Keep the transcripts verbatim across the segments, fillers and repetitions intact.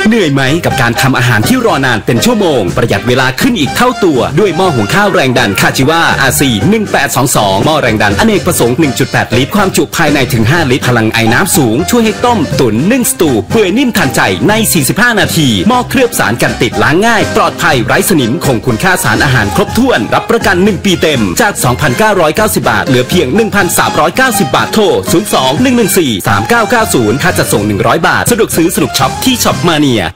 เหนื่อยไหมกับการทำอาหารที่รอนานเป็นชั่วโมงประหยัดเวลาขึ้นอีกเท่าตัวด้วยหม้อหุงข้าวแรงดันคาจิวา อาร์ ซี หนึ่งแปดสองสองหม้อแรงดันอเนกประสงค์ หนึ่งจุดแปด ลิตรความจุภายในถึงห้าลิตรพลังไอน้ำสูงช่วยให้ต้มตุ๋นนึ่งสตูเปื่อยนิ่มทันใจในสี่สิบห้านาทีหม้อเคลือบสารกันติดล้างง่ายปลอดภัยไร้สนิมคงคุณค่าสารอาหารครบถ้วนรับประกันหนึ่งปีเต็มจาก สองพันเก้าร้อยเก้าสิบ บาทเหลือเพียง หนึ่งพันสามร้อยเก้าสิบ บาทโทรศูนย์ สอง หนึ่ง หนึ่ง สี่ สาม เก้า เก้า ศูนย์ค่าจัดส่งหนึ่งร้อยบาทสะดวกซื้อสนุกช็อปที่ช็อปมาเนีย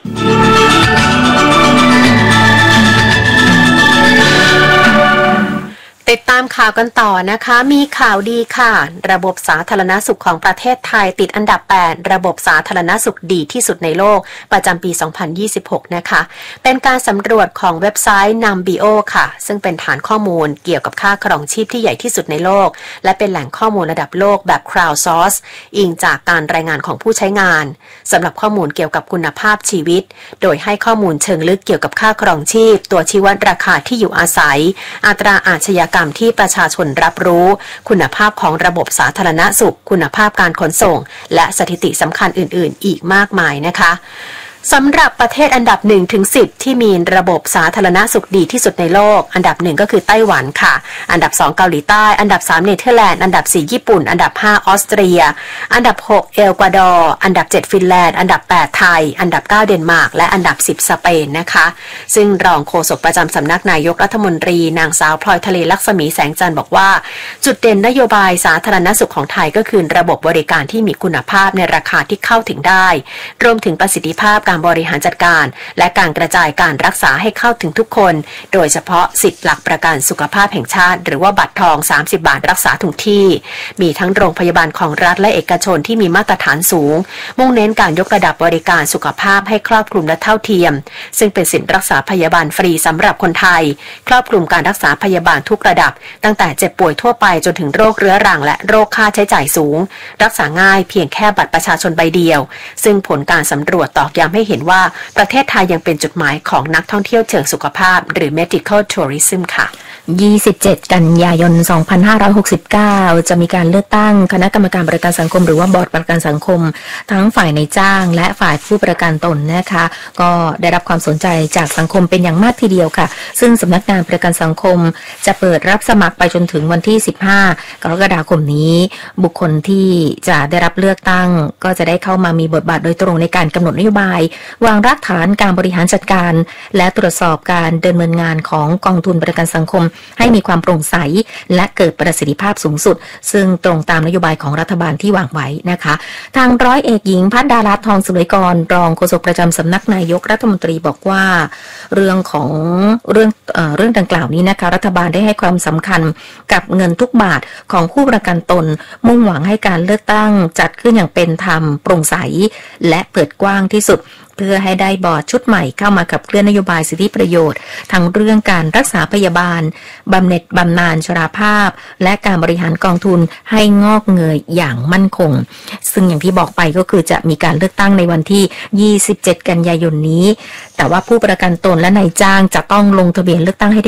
ติดตามข่าวกันต่อนะคะมีข่าวดีค่ะระบบสาธารณสุขของประเทศไทยติดอันดับแปดระบบสาธารณสุขดีที่สุดในโลกประจำปีสองพันยี่สิบหกนะคะเป็นการสำรวจของเว็บไซต์ Numbeo ค่ะซึ่งเป็นฐานข้อมูลเกี่ยวกับค่าครองชีพที่ใหญ่ที่สุดในโลกและเป็นแหล่งข้อมูลระดับโลกแบบ crowdsource อิงจากการรายงานของผู้ใช้งานสำหรับข้อมูลเกี่ยวกับคุณภาพชีวิตโดยให้ข้อมูลเชิงลึกเกี่ยวกับค่าครองชีพตัวชี้วัดราคาที่อยู่อาศัยอัตราอาชญากรรมที่ประชาชนรับรู้คุณภาพของระบบสาธารณสุขคุณภาพการขนส่งและสถิติสำคัญอื่นๆอีกมากมายนะคะสำหรับประเทศอันดับ หนึ่งถึงสิบ ที่มีระบบสาธารณสุขดีที่สุดในโลกอันดับหนึ่งก็คือไต้หวันค่ะอันดับสองเกาหลีใต้อันดับสามเนเธอร์แลนด์อันดับสี่ญี่ปุ่นอันดับห้าออสเตรียอันดับหกเอลกวาดอร์อันดับเจ็ดฟินแลนด์อันดับแปดไทยอันดับเก้าเดนมาร์กและอันดับสิบสเปนนะคะซึ่งรองโฆษกประจำสำนักนายกรัฐมนตรีนางสาวพลอยทะเลลักษมีแสงจันทร์บอกว่าจุดเด่นนโยบายสาธารณสุขของไทยก็คือระบบบริการที่มีคุณภาพในราคาที่เข้าถึงได้รวมถึงประสิทธิภาพการบริหารจัดการและการกระจายการรักษาให้เข้าถึงทุกคนโดยเฉพาะสิทธิหลักประกันสุขภาพแห่งชาติหรือว่าบัตรทองสามสิบบาทรักษาทุกที่มีทั้งโรงพยาบาลของรัฐและเอกชนที่มีมาตรฐานสูงมุ่งเน้นการยกระดับบริการสุขภาพให้ครอบคลุมและเท่าเทียมซึ่งเป็นสิทธิรักษาพยาบาลฟรีสำหรับคนไทยครอบคลุมการรักษาพยาบาลทุกระดับตั้งแต่เจ็บป่วยทั่วไปจนถึงโรคเรื้อรังและโรคค่าใช้จ่ายสูงรักษาง่ายเพียงแค่บัตรประชาชนใบเดียวซึ่งผลการสำรวจตอกย้ำให้เห็นว่าประเทศไทยยังเป็นจุดหมายของนักท่องเที่ยวเชิงสุขภาพหรือ medical tourism ค่ะยี่สิบเจ็ดกันยายนสองพันห้าร้อยหกสิบเก้าจะมีการเลือกตั้งคณะกรรมการประกันสังคมหรือว่าบอร์ดประกันสังคมทั้งฝ่ายในจ้างและฝ่ายผู้ประกันตนนะคะก็ได้รับความสนใจจากสังคมเป็นอย่างมากทีเดียวค่ะซึ่งสำนักงานประกันสังคมจะเปิดรับสมัครไปจนถึงวันที่สิบห้ากรกฎาคมนี้บุคคลที่จะได้รับเลือกตั้งก็จะได้เข้ามามีบทบาทโดยตรงในการกำหนดนโยบายวางรากฐานการบริหารจัดการและตรวจสอบการดำเนินงานของกองทุนประกันสังคมให้มีความโปร่งใสและเกิดประสิทธิภาพสูงสุดซึ่งตรงตามนโยบายของรัฐบาลที่วางไว้นะคะทางร้อยเอกหญิงพัฒดารัตน์ทองสุริกรรองโฆษกประจำสำนักนายกรัฐมนตรีบอกว่าเรื่องของเรื่องเอ่อเรื่องดังกล่าวนี้นะคะรัฐบาลได้ให้ความสำคัญกับเงินทุกบาทของผู้ประกันตนมุ่งหวังให้การเลือกตั้งจัดขึ้นอย่างเป็นธรรมโปร่งใสและเปิดกว้างที่สุดเพื่อให้ได้บอร์ดชุดใหม่เข้ามาขับเคลื่อนนโยบายสิทธิประโยชน์ทั้งเรื่องการรักษาพยาบาลบำเหน็จบำนาญชราภาพและการบริหารกองทุนให้งอกเงยอย่างมั่นคงซึ่งอย่างที่บอกไปก็คือจะมีการเลือกตั้งในวันที่ยี่สิบเจ็ดกันยายนนี้แต่ว่าผู้ประกันตนและนายจ้างจะต้องลงทะเบียนเลือกตั้งให้